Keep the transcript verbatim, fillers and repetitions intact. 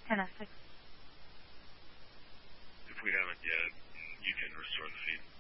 ten oh six. If we haven't yet, you can restore the feed.